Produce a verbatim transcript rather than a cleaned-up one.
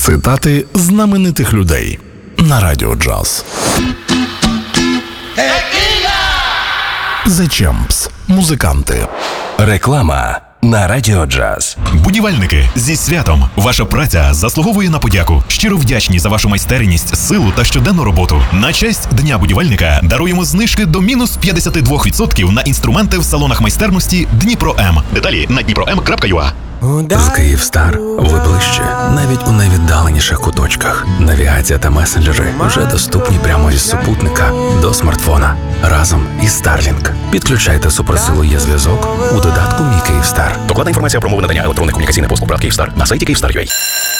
Цитати знаменитих людей на Радіо Джаз. The Champs. Музиканти. Реклама на Радіо Джаз. Будівельники, зі святом! Ваша праця заслуговує на подяку. Щиро вдячні за вашу майстерність, силу та щоденну роботу. На честь Дня будівельника даруємо знижки до мінус п'ятдесят два відсотки на інструменти в салонах майстерності Дніпро М. Деталі на дніпро ем крапка ю а. З Київстар ви ближче, навіть у найвіддаленіших куточках. Навігація та месенджери вже доступні прямо із супутника до смартфона. Разом із Starlink. Підключайте суперсилу є зв'язок у додатку «Мій Київстар». Докладна інформація про умови надання електронних комунікаційних послуг ПРАТ Київстар на сайті київстар крапка ю а.